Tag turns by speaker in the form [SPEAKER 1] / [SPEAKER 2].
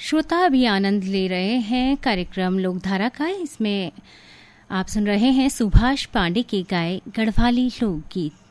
[SPEAKER 1] श्रोता अभी आनंद ले रहे हैं कार्यक्रम लोकधारा का। इसमें आप सुन रहे हैं सुभाष पांडे के गाए गढ़वाली लोकगीत।